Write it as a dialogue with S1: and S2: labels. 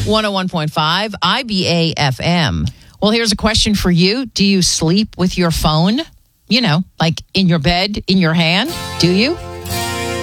S1: 101.5 IBA FM. Well, here's a question for you. Do you sleep with your phone? You know, like in your bed, in your hand? Do you?